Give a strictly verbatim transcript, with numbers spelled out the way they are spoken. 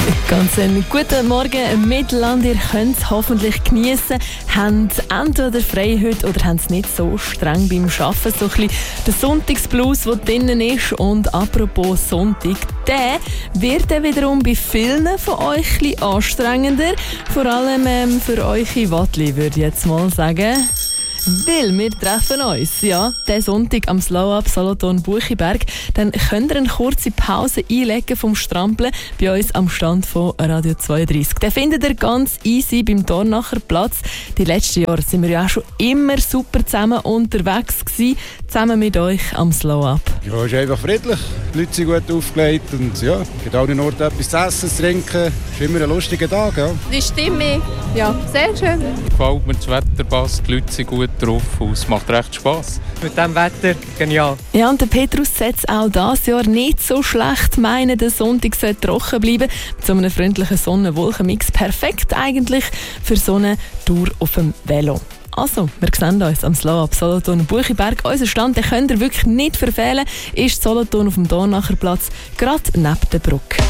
Ganz einen guten Morgen Mittelland. Ihr könnt es hoffentlich geniessen. Habt entweder frei heute oder habt es nicht so streng beim Arbeiten. So ein bisschen der Sonntagsblues, der drinnen ist. Und apropos Sonntag, der wird dann wiederum bei vielen von euch ein bisschen anstrengender. Vor allem ähm, für eure Wattli, würde ich jetzt mal sagen. Weil wir treffen uns, ja, diesen Sonntag am Slow-Up Solothurn Buchiberg. Dann könnt ihr eine kurze Pause einlegen vom Strampeln bei uns am Stand von Radio zweiunddreißig. Den findet ihr ganz easy beim Dornacher Platz. Die letzten Jahre sind wir ja auch schon immer super zusammen unterwegs gewesen, zusammen mit euch am Slow-Up. Ja, es ist einfach friedlich. Die Leute sind gut aufgelegt und ja, es gibt auch einen Ort etwas zu essen, zu trinken. Es ist immer ein lustiger Tag, ja. Die Stimmung, ja, sehr schön. Gefällt mir, das Wetter passt, die Leute sind gut drauf und es macht recht Spass. Mit diesem Wetter genial. Ja, und der Petrus setzt auch dieses Jahr nicht so schlecht meinen, der Sonntag soll trocken bleiben. Mit so einem freundlichen Sonne-Wolken-Mix perfekt eigentlich für so eine Tour auf dem Velo. Also, wir sehen uns am Slow-Up Solothurn Buchiberg. Unser Stand, den könnt ihr wirklich nicht verfehlen, ist Solothurn auf dem Dornacher Platz, gerade neben der Brücke.